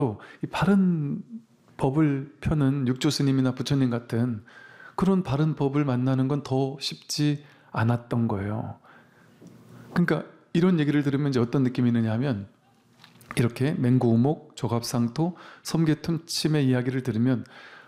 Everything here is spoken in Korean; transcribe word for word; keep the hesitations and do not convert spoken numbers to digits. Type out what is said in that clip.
이 바른 법을 펴는 육조 스님이나 부처님 같은 그런 바른 법을 만나는 건 더 쉽지 않았던 거예요. 그러니까 이런 얘기를 들으면 이제 어떤 느낌이 드냐 하면, 이렇게 맹구우목, 조갑상토, 섬계통침의 이야기를 들으면